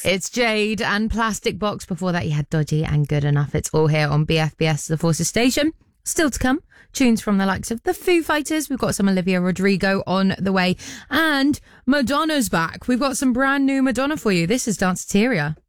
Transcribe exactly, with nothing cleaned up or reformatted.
It's Jade and Plastic Box. Before that, you had Dodgy and Good Enough. It's all here on B F B S, The Forces Station. Still to come, tunes from the likes of the Foo Fighters. We've got some Olivia Rodrigo on the way. And Madonna's back. We've got some brand new Madonna for you. This is Danceteria.